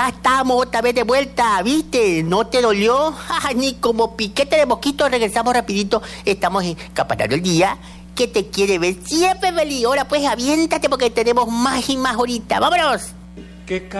Ya estamos otra vez de vuelta, ¿viste? ¿No te dolió? Ni como piquete de mosquito. Regresamos rapidito. Estamos en Campanario el Día, que te quiere ver siempre feliz. Ahora pues aviéntate porque tenemos más y más ahorita. ¡Vámonos! ¿Qué